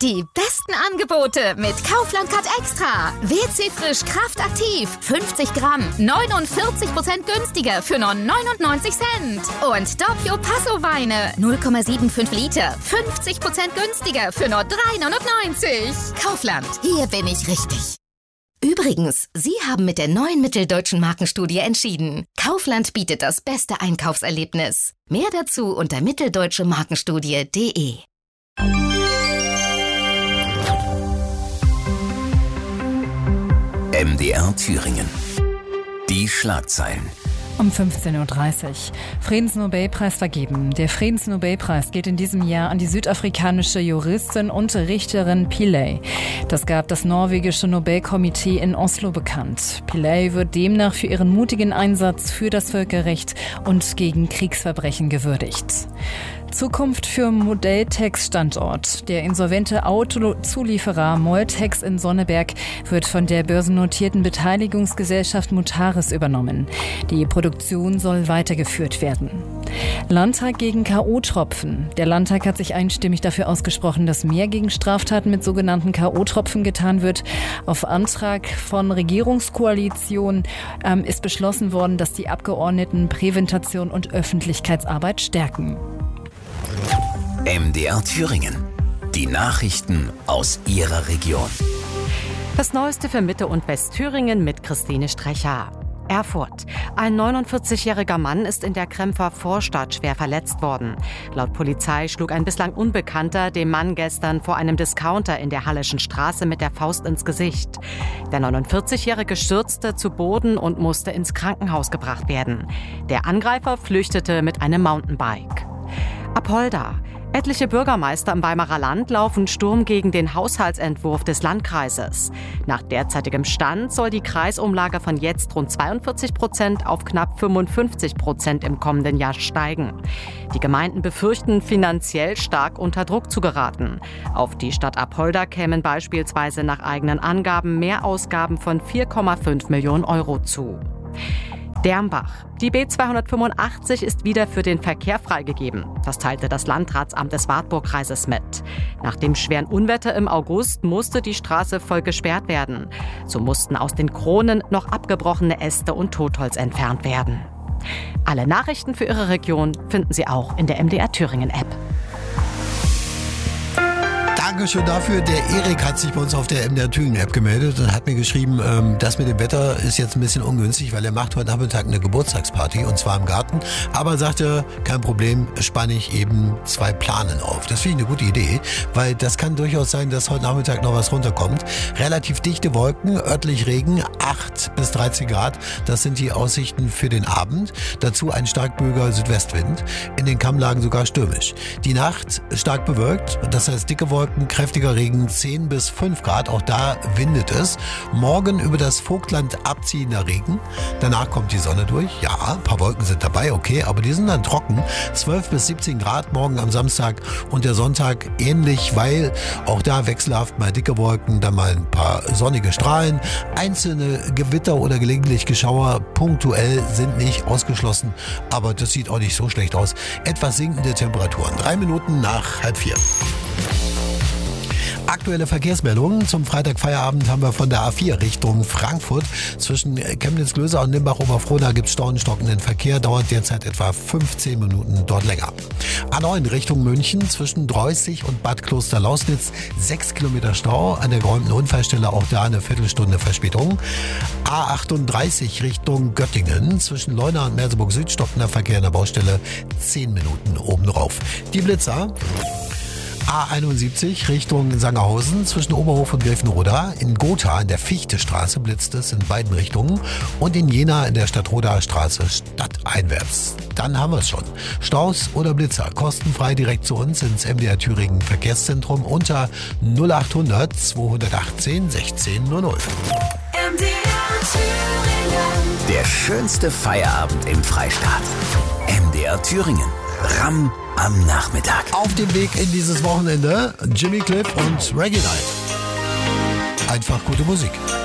Die besten Angebote mit Kaufland Cut Extra. WC Frisch Kraftaktiv. 50 Gramm. 49% günstiger für nur 99 Cent. Und Doppio Passo Weine. 0,75 Liter. 50% günstiger für nur 3,99. Kaufland. Hier bin ich richtig. Übrigens, Sie haben mit der neuen Mitteldeutschen Markenstudie entschieden. Kaufland bietet das beste Einkaufserlebnis. Mehr dazu unter mitteldeutschemarkenstudie.de. MDR Thüringen. Die Schlagzeilen. Um 15.30 Uhr. Friedensnobelpreis vergeben. Der Friedensnobelpreis geht in diesem Jahr an die südafrikanische Juristin und Richterin Pillay. Das gab das norwegische Nobelkomitee in Oslo bekannt. Pillay wird demnach für ihren mutigen Einsatz für das Völkerrecht und gegen Kriegsverbrechen gewürdigt. Zukunft für Modelltex-Standort. Der insolvente Autozulieferer Moltex in Sonneberg wird von der börsennotierten Beteiligungsgesellschaft Mutares übernommen. Die Produktion soll weitergeführt werden. Landtag gegen K.O.-Tropfen. Der Landtag hat sich einstimmig dafür ausgesprochen, dass mehr gegen Straftaten mit sogenannten K.O.-Tropfen getan wird. Auf Antrag von Regierungskoalition ist beschlossen worden, dass die Abgeordneten Prävention und Öffentlichkeitsarbeit stärken. MDR Thüringen. Die Nachrichten aus Ihrer Region. Das Neueste für Mitte- und Westthüringen mit Christine Strecher. Erfurt. Ein 49-jähriger Mann ist in der Krempfer Vorstadt schwer verletzt worden. Laut Polizei schlug ein bislang Unbekannter dem Mann gestern vor einem Discounter in der Halleschen Straße mit der Faust ins Gesicht. Der 49-jährige stürzte zu Boden und musste ins Krankenhaus gebracht werden. Der Angreifer flüchtete mit einem Mountainbike. Apolda. Etliche Bürgermeister im Weimarer Land laufen Sturm gegen den Haushaltsentwurf des Landkreises. Nach derzeitigem Stand soll die Kreisumlage von jetzt rund 42% auf knapp 55% im kommenden Jahr steigen. Die Gemeinden befürchten, finanziell stark unter Druck zu geraten. Auf die Stadt Apolda kämen beispielsweise nach eigenen Angaben Mehrausgaben von 4,5 Millionen Euro zu. Dermbach. Die B285 ist wieder für den Verkehr freigegeben. Das teilte das Landratsamt des Wartburgkreises mit. Nach dem schweren Unwetter im August musste die Straße voll gesperrt werden. So mussten aus den Kronen noch abgebrochene Äste und Totholz entfernt werden. Alle Nachrichten für Ihre Region finden Sie auch in der MDR Thüringen App. Dankeschön dafür. Der Erik hat sich bei uns auf der MDR Thüringen App gemeldet und hat mir geschrieben, das mit dem Wetter ist jetzt ein bisschen ungünstig, weil er macht heute Nachmittag eine Geburtstagsparty und zwar im Garten. Aber sagte, kein Problem, spanne ich eben 2 Planen auf. Das finde ich eine gute Idee, weil das kann durchaus sein, dass heute Nachmittag noch was runterkommt. Relativ dichte Wolken, örtlich Regen, 8 bis 13 Grad. Das sind die Aussichten für den Abend. Dazu ein stark böiger Südwestwind. In den Kammlagen sogar stürmisch. Die Nacht stark bewölkt, das heißt dicke Wolken, kräftiger Regen, 10 bis 5 Grad, auch da windet es. Morgen über das Vogtland abziehender Regen. Danach kommt die Sonne durch. Ja, ein paar Wolken sind dabei, okay, aber die sind dann trocken. 12 bis 17 Grad morgen am Samstag und der Sonntag ähnlich, weil auch da wechselhaft mal dicke Wolken, dann mal ein paar sonnige Strahlen. Einzelne Gewitter oder gelegentlich Geschauer punktuell sind nicht ausgeschlossen, aber das sieht auch nicht so schlecht aus. Etwas sinkende Temperaturen. 3 Minuten nach 3:30. Aktuelle Verkehrsmeldungen. Zum Freitagfeierabend haben wir von der A4 Richtung Frankfurt. Zwischen Chemnitz-Glöser und Limbach-Oberfrohna gibt es stockenden Verkehr. Dauert derzeit etwa 15 Minuten dort länger. A9 Richtung München. Zwischen Dreußig und Bad Kloster-Lausnitz 6 Kilometer Stau. An der geräumten Unfallstelle auch da eine Viertelstunde Verspätung. A38 Richtung Göttingen. Zwischen Leuna und Merseburg Süd stockender Verkehr an der Baustelle 10 Minuten obendrauf. Die Blitzer. A71 Richtung Sangerhausen zwischen Oberhof und Gräfenroda. In Gotha in der Fichtestraße blitzt es in beiden Richtungen und in Jena in der Stadtrodaer Straße stadteinwärts. Dann haben wir es schon. Staus oder Blitzer kostenfrei direkt zu uns ins MDR Thüringen Verkehrszentrum unter 0800 218 1600. MDR Thüringen. Der schönste Feierabend im Freistaat. MDR Thüringen. Ram am Nachmittag. Auf dem Weg in dieses Wochenende Jimmy Cliff und Reggae Night. Einfach gute Musik.